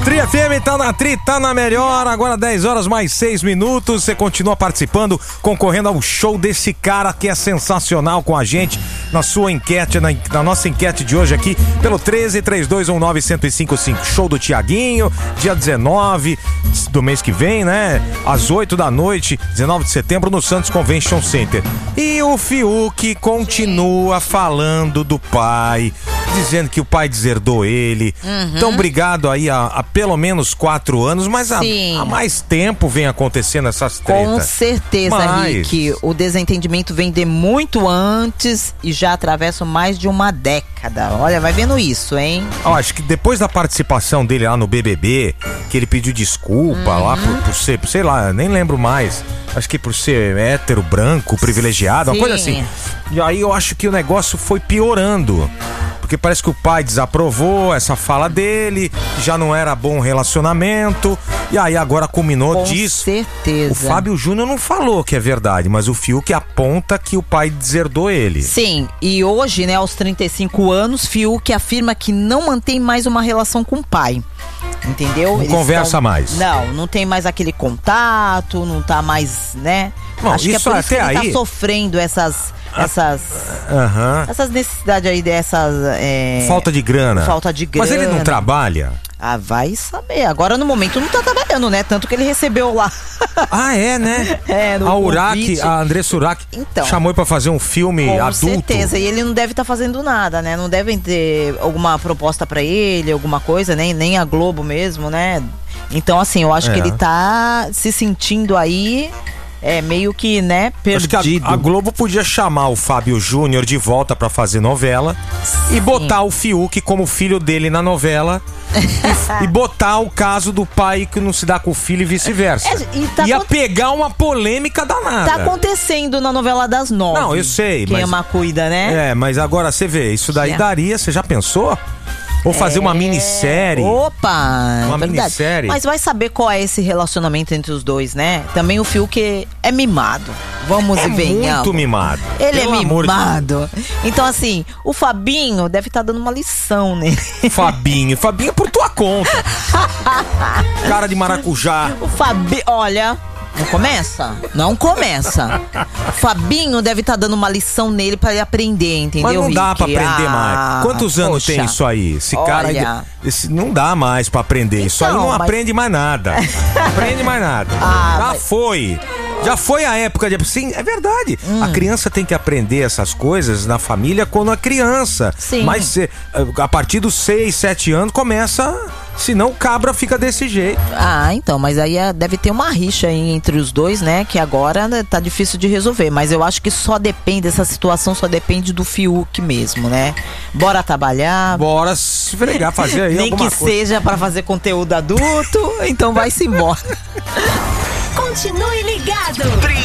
Tri FM tá na Tri, tá na melhor. Agora 10 horas mais 6 minutos. Você continua participando, concorrendo ao show desse cara que é sensacional com a gente na sua enquete, na nossa enquete de hoje aqui, pelo 13-3219-1055. Show do Tiaguinho, dia 19 do mês que vem, né? Às 8 da noite, 19 de setembro, no Santos Convention Center. E o Fiuk continua falando do pai, dizendo que o pai deserdou ele. Então, obrigado aí há pelo menos 4 anos, mas há mais tempo vem acontecendo essas tretas. Com certeza, Rick. O desentendimento vem de muito antes e já atravessa mais de uma década. Olha, vai vendo isso, hein? Acho que depois da participação dele lá no BBB, que ele pediu desculpa lá por ser, sei lá, nem lembro mais. Acho que por ser hétero, branco, privilegiado, uma coisa assim. E aí eu acho que o negócio foi piorando. Porque parece que o pai desaprovou essa fala dele, já não era bom relacionamento, e aí agora culminou disso. Com certeza. O Fábio Júnior não falou que é verdade, mas o Fiuk aponta que o pai deserdou ele. Sim, e hoje, né, aos 35 anos, Fiuk afirma que não mantém mais uma relação com o pai. Entendeu? Não conversa mais. Não tem mais aquele contato, não tá mais, né? Bom, acho que é por isso que ele tá sofrendo essas necessidades aí falta de grana. Falta de grana. Mas ele não trabalha? Ah, vai saber. Agora no momento não tá trabalhando, né? Tanto que ele recebeu lá. Ah, é, né? A Andressa Urach chamou ele pra fazer um filme adulto. Com certeza. E ele não deve estar fazendo nada, né? Não devem ter alguma proposta pra ele, alguma coisa, nem a Globo mesmo, né? Então, assim, eu acho que ele tá se sentindo aí... meio que, né, perdido. Acho que a Globo podia chamar o Fábio Júnior de volta pra fazer novela e botar o Fiuk como filho dele na novela e botar o caso do pai que não se dá com o filho e vice-versa. Ia pegar uma polêmica danada. Tá acontecendo na novela das 9. Não, eu sei. Quem ama cuida, né? Mas agora você vê, isso daí daria, você já pensou? Ou fazer uma minissérie. Opa! Uma minissérie. Mas vai saber qual é esse relacionamento entre os dois, né? Também o Fiuk é mimado. Vamos e venhamos. Muito mimado. Ele é mimado. Então, assim, o Fabinho deve estar dando uma lição nele. Fabinho é por tua conta. Cara de maracujá. O Fabinho, olha... Não começa. Fabinho deve estar dando uma lição nele pra ele aprender, entendeu? Mas não dá pra aprender mais. Quantos anos tem isso aí? Esse cara aí, não dá mais pra aprender. Então, isso aí não aprende mais nada. Aprende mais nada. Já foi a época de... Sim, é verdade. A criança tem que aprender essas coisas na família quando é criança. Sim. Mas a partir dos 6, 7 anos começa... Senão o cabra fica desse jeito. Então, mas aí deve ter uma rixa aí entre os dois, né? Que agora tá difícil de resolver. Mas eu acho que essa situação só depende do Fiuk mesmo, né? Bora trabalhar. Bora esfregar, fazer aí nem que seja pra fazer conteúdo adulto, então vai-se embora. Continue ligado.